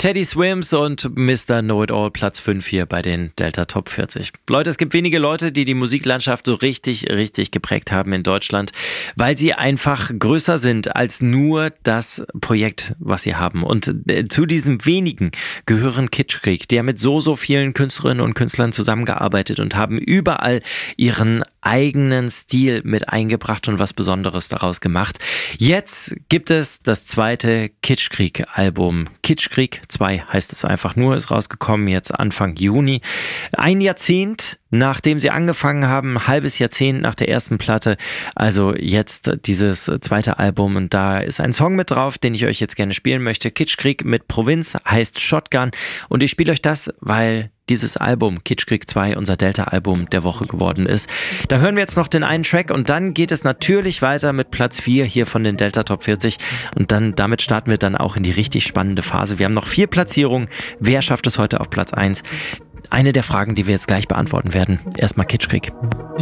Teddy Swims und Mr. Know-It-All, Platz 5 hier bei den Delta Top 40. Leute, es gibt wenige Leute, die die Musiklandschaft so richtig geprägt haben in Deutschland, weil sie einfach größer sind als nur das Projekt, was sie haben. Und zu diesen wenigen gehören Kitschkrieg. Die haben mit so vielen Künstlerinnen und Künstlern zusammengearbeitet und haben überall ihren eigenen Stil mit eingebracht und was Besonderes daraus gemacht. Jetzt gibt es das zweite Kitschkrieg-Album. Kitschkrieg 2 heißt es einfach nur, ist rausgekommen jetzt Anfang Juni. Ein Jahrzehnt, nachdem sie angefangen haben, ein halbes Jahrzehnt nach der ersten Platte. Also jetzt dieses zweite Album und da ist ein Song mit drauf, den ich euch jetzt gerne spielen möchte. Kitschkrieg mit Provinz heißt Shotgun und ich spiele euch das, weil dieses Album, Kitschkrieg 2, unser Delta-Album der Woche geworden ist. Da hören wir jetzt noch den einen Track und dann geht es natürlich weiter mit Platz 4 hier von den Delta Top 40 und dann damit starten wir dann auch in die richtig spannende Phase. Wir haben noch 4 Platzierungen. Wer schafft es heute auf Platz 1? Eine der Fragen, die wir jetzt gleich beantworten werden. Erstmal Kitschkrieg.